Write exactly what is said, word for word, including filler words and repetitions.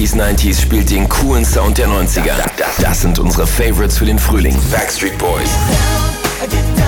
achtziger, neunziger spielt den coolen Sound der neunziger. Das sind unsere Favorites für den Frühling. Backstreet Boys.